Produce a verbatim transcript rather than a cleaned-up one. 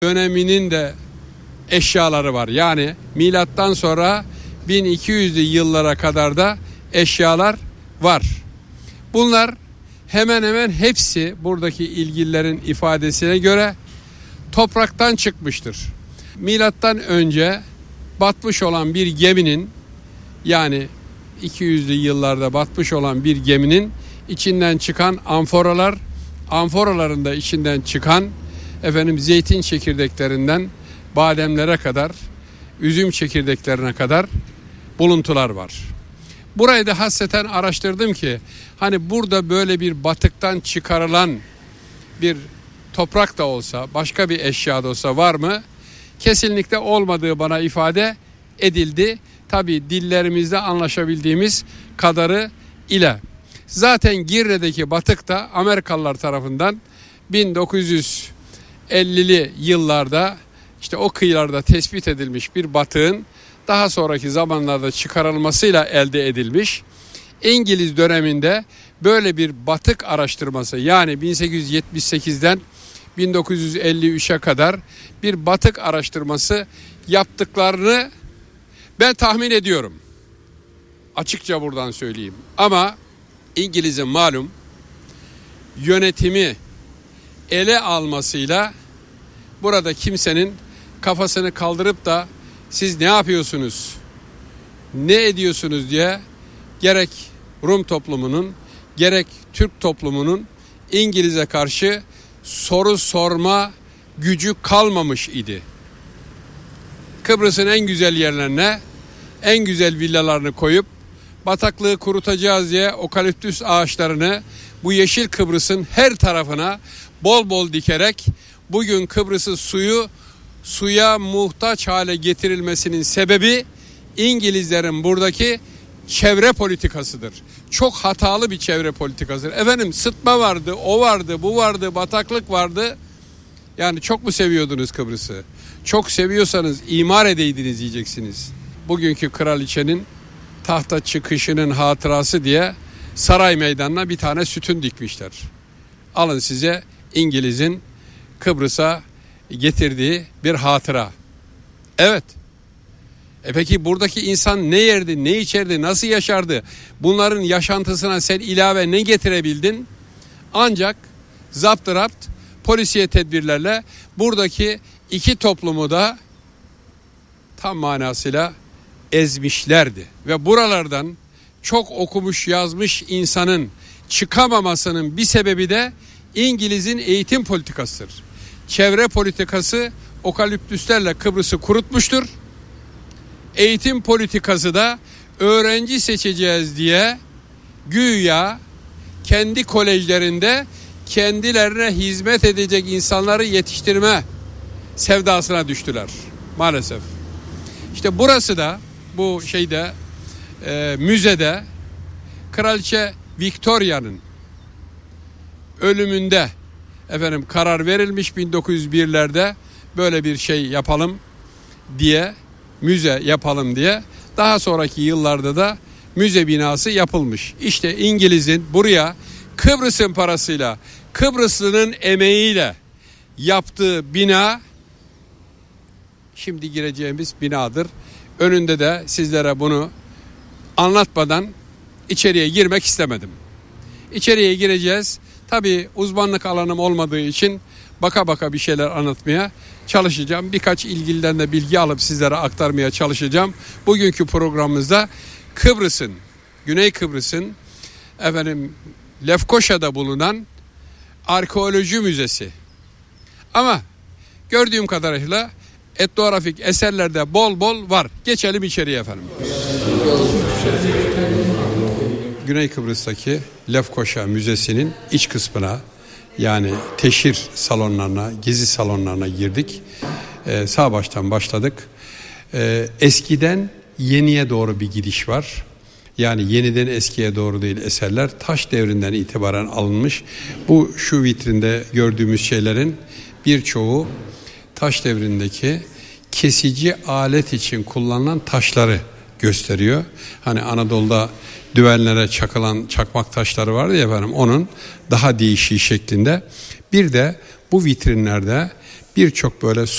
döneminin de eşyaları var. Yani milattan sonra bin iki yüzlü yıllara kadar da eşyalar var. Bunlar hemen hemen hepsi buradaki ilgililerin ifadesine göre topraktan çıkmıştır. Milattan önce batmış olan bir geminin, yani iki yüzlü yıllarda batmış olan bir geminin içinden çıkan amforalar, amforaların da içinden çıkan efendim zeytin çekirdeklerinden bademlere kadar, üzüm çekirdeklerine kadar buluntular var. Burayı da hasreten araştırdım ki hani burada böyle bir batıktan çıkarılan bir toprak da olsa, başka bir eşya da olsa var mı? Kesinlikle olmadığı bana ifade edildi. Tabii dillerimizde anlaşabildiğimiz kadarı ile. Zaten Girne'deki batık da Amerikalılar tarafından bin dokuz yüz ellili yıllarda işte o kıyılarda tespit edilmiş bir batığın daha sonraki zamanlarda çıkarılmasıyla elde edilmiş. İngiliz döneminde böyle bir batık araştırması, yani bin sekiz yüz yetmiş sekizden bin dokuz yüz elli üçe kadar bir batık araştırması yaptıklarını ben tahmin ediyorum. Açıkça buradan söyleyeyim. Ama İngiliz'in malum yönetimi ele almasıyla burada kimsenin kafasını kaldırıp da siz ne yapıyorsunuz, ne ediyorsunuz diye gerek Rum toplumunun gerek Türk toplumunun İngiliz'e karşı soru sorma gücü kalmamış idi. Kıbrıs'ın en güzel yerlerine en güzel villalarını koyup bataklığı kurutacağız diye okaliptüs ağaçlarını bu yeşil Kıbrıs'ın her tarafına bol bol dikerek bugün Kıbrıs'ın suyu suya muhtaç hale getirilmesinin sebebi İngilizlerin buradaki çevre politikasıdır. Çok hatalı bir çevre politikasıdır. Efendim sıtma vardı, o vardı, bu vardı, bataklık vardı. Yani çok mu seviyordunuz Kıbrıs'ı? Çok seviyorsanız imar edeydiniz diyeceksiniz. Bugünkü kraliçenin tahta çıkışının hatırası diye saray meydanına bir tane sütun dikmişler. Alın size İngiliz'in Kıbrıs'a getirdiği bir hatıra. Evet. E peki buradaki insan ne yerdi, ne içerdi, nasıl yaşardı? Bunların yaşantısına sen ilave ne getirebildin? Ancak zaptırapt polisiye tedbirlerle buradaki iki toplumu da tam manasıyla ezmişlerdi. Ve buralardan çok okumuş yazmış insanın çıkamamasının bir sebebi de İngiliz'in eğitim politikasıdır. Çevre politikası okaliptüslerle Kıbrıs'ı kurutmuştur. Eğitim politikası da öğrenci seçeceğiz diye güya kendi kolejlerinde kendilerine hizmet edecek insanları yetiştirme sevdasına düştüler maalesef. İşte burası da bu şeyde e, müzede Kraliçe Victoria'nın ölümünde efendim karar verilmiş bin dokuz yüz birlerde böyle bir şey yapalım diye, müze yapalım diye. Daha sonraki yıllarda da müze binası yapılmış. İşte İngiliz'in buraya Kıbrıs'ın parasıyla, Kıbrıslı'nın emeğiyle yaptığı bina şimdi gireceğimiz binadır. Önünde de sizlere bunu anlatmadan içeriye girmek istemedim. İçeriye gireceğiz. Tabii uzmanlık alanım olmadığı için baka baka bir şeyler anlatmaya çalışacağım. Birkaç ilgiliden de bilgi alıp sizlere aktarmaya çalışacağım. Bugünkü programımızda Kıbrıs'ın, Güney Kıbrıs'ın efendim Lefkoşa'da bulunan Arkeoloji Müzesi. Ama gördüğüm kadarıyla etnografik eserlerde bol bol var. Geçelim içeriye efendim. Güney Kıbrıs'taki Lefkoşa Müzesi'nin iç kısmına, yani teşhir salonlarına, gezi salonlarına girdik. Ee, sağ baştan başladık. Ee, eskiden yeniye doğru bir gidiş var. Yani yeniden eskiye doğru değil, eserler taş devrinden itibaren alınmış. Bu şu vitrinde gördüğümüz şeylerin birçoğu taş devrindeki kesici alet için kullanılan taşları gösteriyor. Hani Anadolu'da düvenlere çakılan çakmak taşları vardı ya efendim, onun daha değişik şeklinde. Bir de bu vitrinlerde birçok böyle